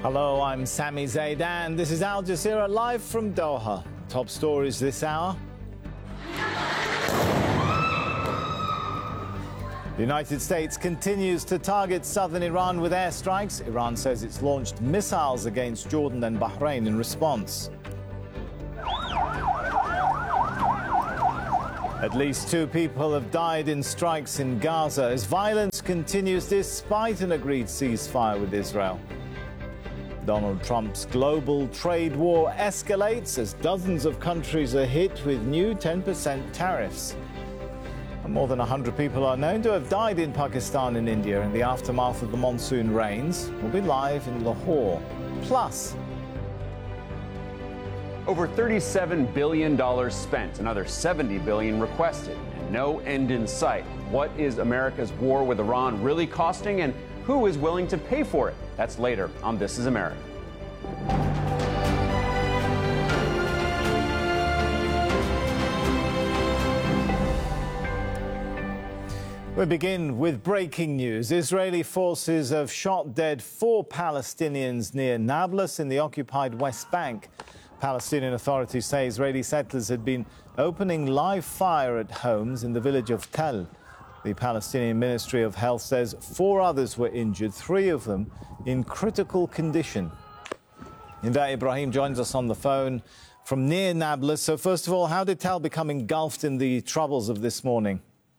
Hello, I'm Sami Zaidan. This is Al Jazeera live from Doha. Top stories this hour. The United States continues to target southern Iran with airstrikes. Iran says it's launched missiles against Jordan and Bahrain in response. At least 2 people have died in strikes in Gaza as violence continues despite an agreed ceasefire with Israel. Donald Trump's global trade war escalates as dozens of countries are hit with new 10% tariffs. And more than 100 people are known to have died in Pakistan and India in the aftermath of the monsoon rains. We'll be live in Lahore. Plus, over $37 billion spent, another $70 billion requested, and no end in sight. What is America's war with Iran really costing, and who is willing to pay for it? That's later on This Is America. We begin with breaking news. Israeli forces have shot dead 4 Palestinians near Nablus in the occupied West Bank. Palestinian authorities say Israeli settlers had been opening live fire at homes in the village of Tel. The Palestinian Ministry of Health says 4 others were injured, 3 of them in critical condition. Inda Ibrahim joins us on the phone from near Nablus. So first of all, how did Tel become engulfed in the troubles of this morning?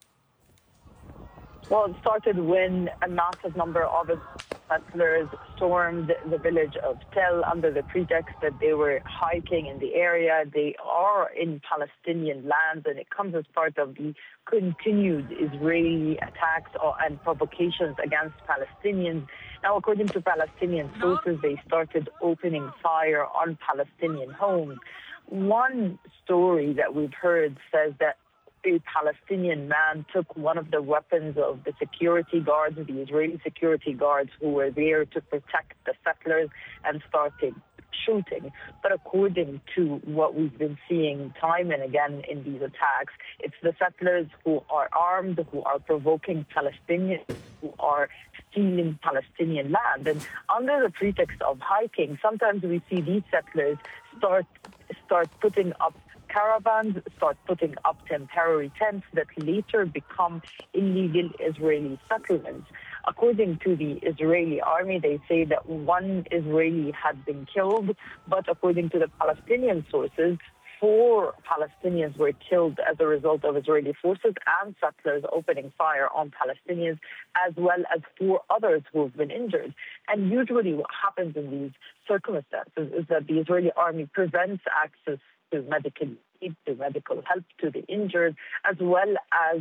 Well, it started when a massive number of settlers stormed the village of Tel under the pretext that they were hiking in the area. They are in Palestinian lands, and it comes as part of the continued Israeli attacks and provocations against Palestinians. Now, according to Palestinian sources, they started opening fire on Palestinian homes. One story that we've heard says that a Palestinian man took one of the weapons of the security guards, the Israeli security guards who were there to protect the settlers, and started shooting. But according to what we've been seeing time and again in these attacks, it's the settlers who are armed, who are provoking Palestinians, who are stealing Palestinian land. And under the pretext of hiking, sometimes we see these settlers start putting up caravans, start putting up temporary tents that later become illegal Israeli settlements. According to the Israeli army, they say that 1 Israeli had been killed, but according to the Palestinian sources, 4 Palestinians were killed as a result of Israeli forces and settlers opening fire on Palestinians, as well as 4 others who have been injured. And usually what happens in these circumstances is that the Israeli army prevents access to medical aid, to medical help to the injured, as well as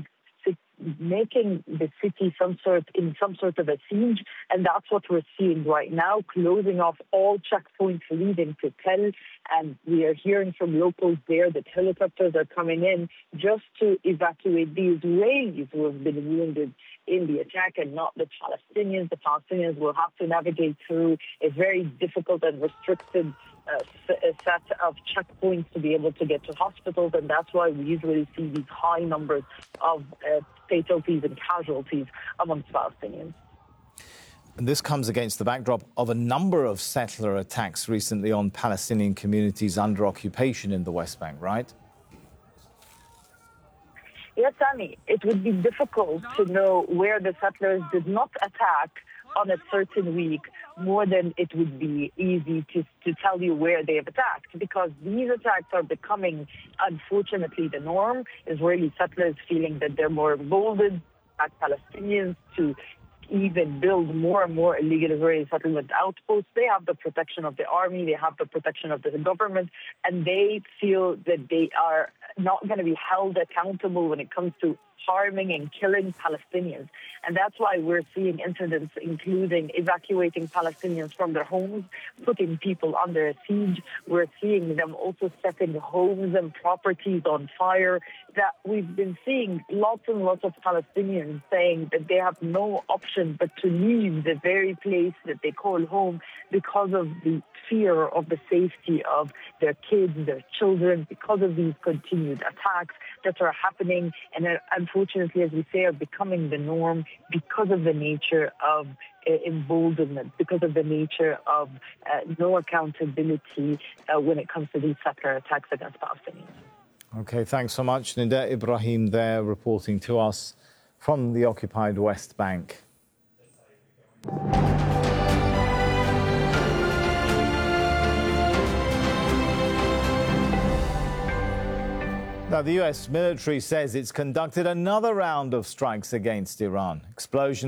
making the city in some sort of a siege. And that's what we're seeing right now, closing off all checkpoints leading to Tel. And we are hearing from locals there that helicopters are coming in just to evacuate the Israelis who have been wounded in the attack and not the Palestinians. The Palestinians will have to navigate through a very difficult and restricted set of checkpoints to be able to get to hospitals, and that's why we usually see these high numbers of fatalities and casualties amongst Palestinians. And this comes against the backdrop of a number of settler attacks recently on Palestinian communities under occupation in the West Bank, right? Yes, Sami, it would be difficult to know where the settlers did not attack on a certain week more than it would be easy to tell you where they have attacked, because these attacks are becoming, unfortunately, the norm. Israeli settlers feeling that they're more emboldened at Palestinians to even build more and more illegal Israeli settlement outposts. They have the protection of the army, they have the protection of the government, and they feel that they are not going to be held accountable when it comes to harming and killing Palestinians. And that's why we're seeing incidents including evacuating Palestinians from their homes, putting people under a siege. We're seeing them also setting homes and properties on fire. That we've been seeing lots and lots of Palestinians saying that they have no option but to leave the very place that they call home because of the fear of the safety of their kids, their children, because of these continued attacks that are happening. And unfortunately, as we say, are becoming the norm because of the nature of emboldenment, because of the nature of no accountability when it comes to these settler attacks against Palestinians. OK, thanks so much. Nida Ibrahim there reporting to us from the occupied West Bank. Now, the US military says it's conducted another round of strikes against Iran. Explosions